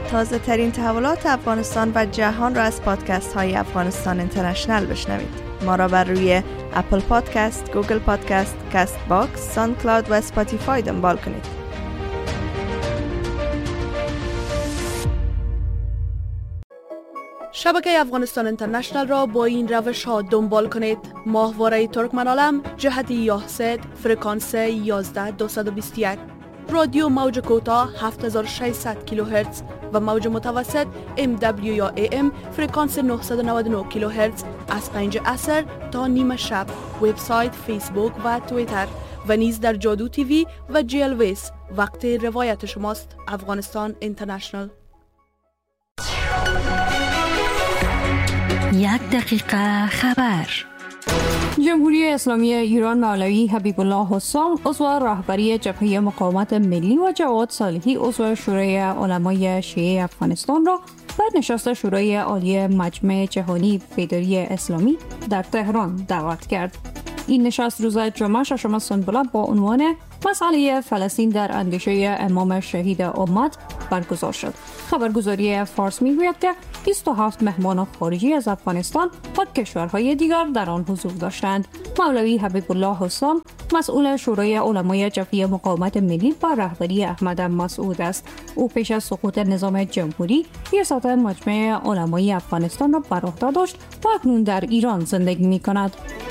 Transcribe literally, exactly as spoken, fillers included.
تازه ترین تحولات افغانستان و جهان را از پادکست های افغانستان اینترنشنل بشنوید. ما را بر روی اپل پادکست، گوگل پادکست، کست باکس، ساوند کلاود و اسپاتیفای دنبال کنید. شبکه افغانستان اینترنشنل را با این روش ها دنبال کنید. ماهواره ترکمن‌عالم جهت یاهسد فرکانس یازده دویست و بیست و یک، رادیو موج کوتاه هفت هزار و ششصد کیلوهرتز و موج متوسط ام دبلیو یا ای ام فرکانس نهصد و نود و نه کیلوهرتز از پنج عصر تا نیمه شب. وبسایت، فیسبوک و توییتر و نیز در جادو تیوی و جی ال ویس. وقت روایت شماست. افغانستان اینترنشنل. یک دقیقه خبر. جمهوری اسلامی ایران مولوی حبیب الله حسام عضو رهبری جبهه مقاومت ملی و جواد صالحی عضو شورای علمای شیعه افغانستان را در نشست شورای عالی مجمع جهانی بیداری اسلامی در تهران دعوت کرد. این نشست روز جمعه ششم سنبله با عنوان مسئله فلسطین در اندیشه امام شهید امت برگزار شد. خبرگزاری فارس میگوید که بیست و هفت مهمان خارجی از افغانستان و کشورهای دیگر در آن حضور داشتند. مولوی حبیب الله حسام مسئول شورای علمای جبهه مقاومت ملی با رهبری احمد مسعود است. او پیش از سقوط نظام جمهوری ریاست مجمع علمای افغانستان را بر عهده داشت و اکنون در ایران زندگی می‌کند.